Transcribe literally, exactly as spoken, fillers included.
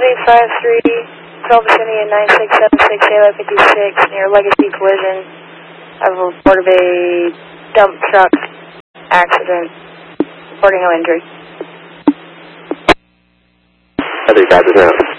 eight five three, call vicinity at nine six seven six, Halo fifty-six, near Legacy Collision. I've reported a dump truck accident, reporting no injury. I think that's it.